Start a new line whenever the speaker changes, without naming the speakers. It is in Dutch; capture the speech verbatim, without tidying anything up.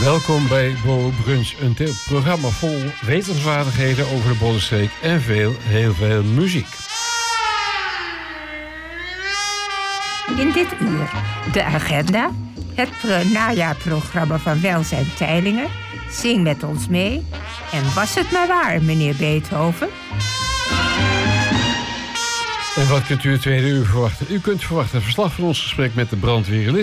Welkom bij Bo Brunch, een te- programma vol wetenswaardigheden over de Bollenstreek en veel, heel veel muziek.
In dit uur de agenda, het pro- najaarprogramma van Welzijn Teylingen, Zing met ons mee en Was het maar waar, meneer Beethoven?
En wat kunt u het tweede uur verwachten? U kunt verwachten een verslag van ons gesprek met de brandweer